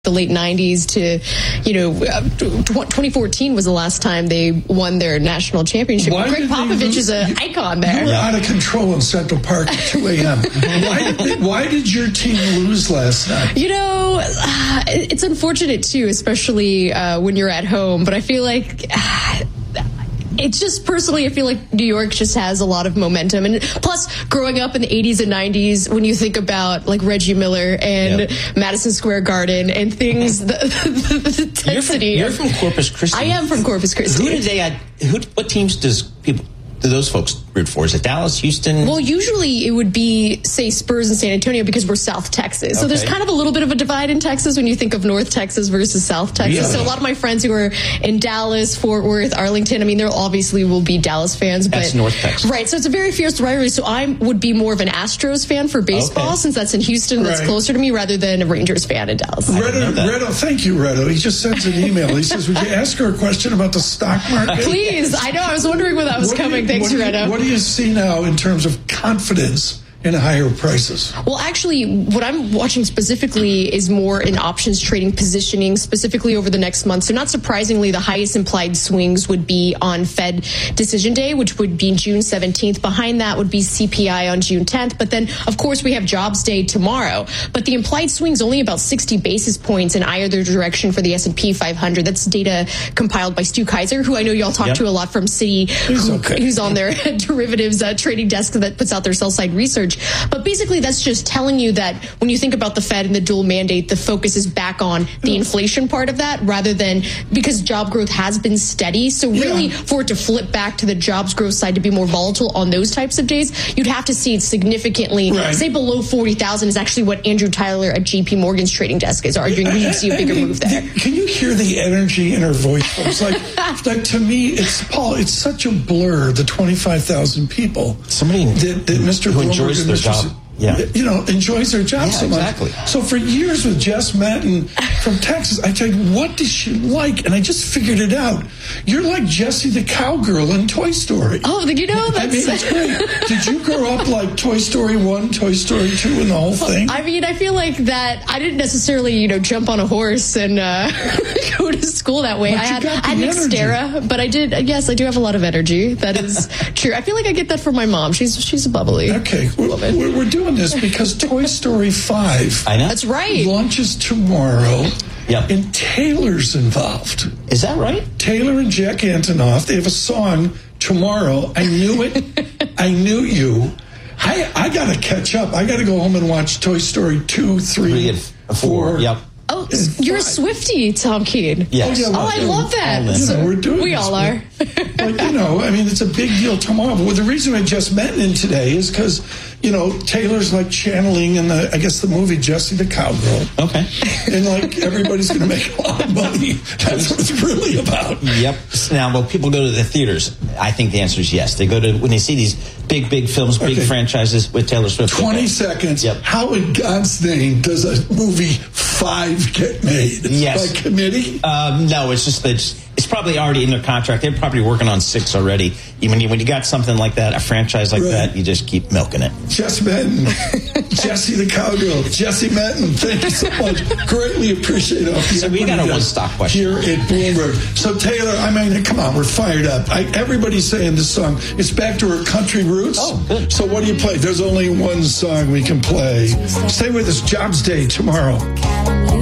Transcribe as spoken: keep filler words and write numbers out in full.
the late nineties to, you know, twenty fourteen was the last time they won their national championship. Why Greg Popovich is an icon there. You were out of control in Central Park at two a.m. why, did they, why did your team lose last night? You know, uh, it's unfortunate, too, especially uh, when you're at home. But I feel like... Uh, It's just personally, I feel like New York just has a lot of momentum. And plus, growing up in the eighties and nineties, when you think about like Reggie Miller and yep. Madison Square Garden and things, the, the, the intensity. You're from, you're from Corpus Christi. I am from Corpus Christi. Who did they add, who, what teams does people, do those folks root for? Is it Dallas, Houston? Well, usually it would be, say, Spurs and San Antonio because we're South Texas. So okay. there's kind of a little bit of a divide in Texas when you think of North Texas versus South Texas. Really? So a lot of my friends who are in Dallas, Fort Worth, Arlington, I mean, there obviously will be Dallas fans. But, that's North Texas. Right. So it's a very fierce rivalry. So I would be more of an Astros fan for baseball okay. since that's in Houston. That's right. closer to me rather than a Rangers fan in Dallas. Redo, Redo, thank you, Redo. He just sends an email. He says, would you ask her a question about the stock market? Please. I know. I was wondering when that was what coming. You, Thanks, what Redo. You, what do you see now in terms of confidence in higher prices? Well, actually, what I'm watching specifically is more in options trading positioning, specifically over the next month. So not surprisingly, the highest implied swings would be on Fed decision day, which would be June seventeenth. Behind that would be C P I on June tenth. But then, of course, we have jobs day tomorrow. But the implied swing's only about sixty basis points in either direction for the S and P five hundred. That's data compiled by Stu Kaiser, who I know y'all talk yep. to a lot from Citi, who, okay. who's on their derivatives uh, trading desk that puts out their sell-side research. But basically, that's just telling you that when you think about the Fed and the dual mandate, the focus is back on the inflation part of that rather than because job growth has been steady. So really, yeah. for it to flip back to the jobs growth side to be more volatile on those types of days, you'd have to see it significantly, right. say below forty thousand is actually what Andrew Tyler at J P Morgan's trading desk is arguing. We would see a bigger I mean, move there. Can you hear the energy in her voice? It's like, like to me, it's Paul. It's such a blur. The twenty-five thousand people. Somebody that, that Mister who enjoys their job. Yeah. You know, enjoys their job yeah, so much. Exactly. So for years with Jess Metten from Texas, I tell you, what does she like? And I just figured it out. You're like Jessie the cowgirl in Toy Story. Oh, you know, that's... I mean, it's great. Did you grow up like Toy Story one, Toy Story two, and the whole thing? I mean, I feel like that I didn't necessarily, you know, jump on a horse and uh, go to school that way. But I had, I had Nextera, but I did, yes, I do have a lot of energy. That is true. I feel like I get that from my mom. She's she's a bubbly Okay, we're, we're, we're doing this because Toy Story five I know. That's right. launches tomorrow. Yep. And Taylor's involved. Is that right? Taylor and Jack Antonoff. They have a song tomorrow. I knew it. I knew you. I I got to catch up. I got to go home and watch Toy Story two, three, three and four. four. Yep. Oh, you're a Swiftie, Tom Keene. Yes. Oh, yeah, oh I love that. You know, we're doing we this. all are. But, you know, I mean, it's a big deal tomorrow. But the reason I just met in today is because, you know, Taylor's like channeling in the, I guess, the movie Jessie the Cowgirl. Okay. And like everybody's going to make a lot of money. That's what it's really about. Yep. Now, when people go to the theaters, I think the answer is yes. They go to, when they see these big, big films, big okay. franchises with Taylor Swift. twenty okay. seconds. Yep. How in God's name does a movie five get made? Yes. By committee? Um, no, it's just that it's, it's probably already in their contract. They're probably working on six already. When you, when you got something like that, a franchise like right. that, you just keep milking it. Jess Metten, Jessie the Cowgirl, Jessie Metten, thank you so much. Greatly appreciate it. So we got a one stock question here at Bloomberg. So Taylor, I mean, come on, we're fired up. I, everybody's saying this song. It's back to her country roots. Oh, good. So what do you play? There's only one song we can play. Stay with us. Jobs Day tomorrow.